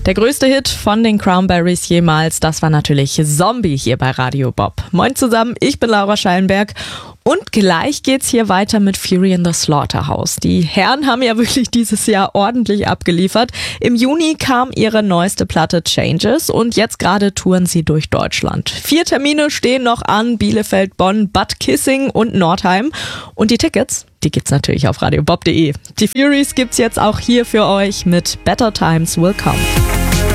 Der größte Hit von den Cranberries jemals, das war natürlich Zombie hier bei Radio Bob. Moin zusammen, ich bin Laura Schallenberg und gleich geht's hier weiter mit Fury in the Slaughterhouse. Die Herren haben ja wirklich dieses Jahr ordentlich abgeliefert. Im Juni kam ihre neueste Platte Changes und jetzt gerade touren sie durch Deutschland. 4 Termine stehen noch an: Bielefeld, Bonn, Bad Kissing und Nordheim. Und die Tickets, die gibt's natürlich auf radiobob.de. Die Furies gibt's jetzt auch hier für euch mit Better Times Will Come.